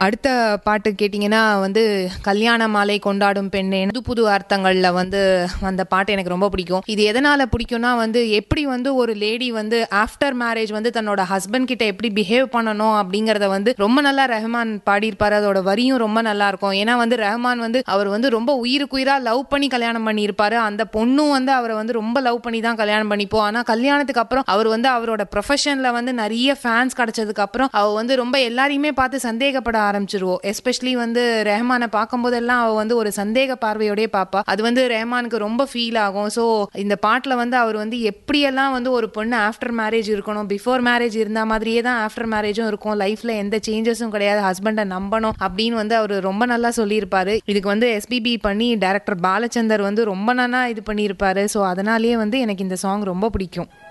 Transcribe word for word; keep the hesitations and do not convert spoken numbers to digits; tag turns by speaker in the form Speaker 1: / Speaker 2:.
Speaker 1: அடுத்த பாட்டு கேட்டிங்கன்னா வந்து கல்யாண மாலை கொண்டாடும் பெண்ணே புது புது அர்த்தங்களில் வந்து அந்த பாட்டு எனக்கு ரொம்ப பிடிக்கும். இது எதனால் பிடிக்கும்னா வந்து எப்படி வந்து ஒரு லேடி வந்து ஆஃப்டர் மேரேஜ் வந்து தன்னோட ஹஸ்பண்ட் கிட்ட எப்படி பிஹேவ் பண்ணணும் அப்படிங்கிறத வந்து ரொம்ப நல்லா ரஹ்மான் பாடியிருப்பாரு. அதோட வரியும் ரொம்ப நல்லா இருக்கும். ஏன்னா வந்து ரஹ்மான் வந்து அவர் வந்து ரொம்ப உயிருக்குயிராக லவ் பண்ணி கல்யாணம் பண்ணியிருப்பாரு. அந்த பொண்ணும் வந்து அவரை வந்து ரொம்ப லவ் பண்ணி தான் கல்யாணம் பண்ணிப்போம். ஆனால் கல்யாணத்துக்கு அப்புறம் அவர் வந்து அவரோட ப்ரொஃபஷனில் வந்து நிறைய ஃபேன்ஸ் கிடைச்சதுக்கு அப்புறம் அவர் வந்து ரொம்ப எல்லாரையுமே பார்த்து சந்தேகப்பட ஆரம்பிச்சிருவோம். எஸ்பெஷலி வந்து ரஹ்மானை பார்க்கும்போதெல்லாம் அவ வந்து ஒரு சந்தேக பார்வையோடய பார்ப்பா. அது வந்து ரஹ்மானுக்கு ரொம்ப ஃபீல் ஆகும். ஸோ இந்த பாட்டில் வந்து அவர் வந்து எப்படியெல்லாம் வந்து ஒரு பொண்ணு ஆஃப்டர் மேரேஜ் இருக்கணும், பிஃபோர் மேரேஜ் இருந்த மாதிரியே தான் ஆஃப்டர் மேரேஜும் இருக்கும், லைஃப்ல எந்த சேஞ்சஸும் கிடையாது, ஹஸ்பண்டை நம்பணும் அப்படின்னு வந்து அவர் ரொம்ப நல்லா சொல்லியிருப்பாரு. இதுக்கு வந்து எஸ்பிபி பண்ணி டைரக்டர் பாலச்சந்தர் வந்து ரொம்ப நல்லா இது பண்ணியிருப்பாரு. ஸோ அதனாலேயே வந்து எனக்கு இந்த சாங் ரொம்ப பிடிக்கும்.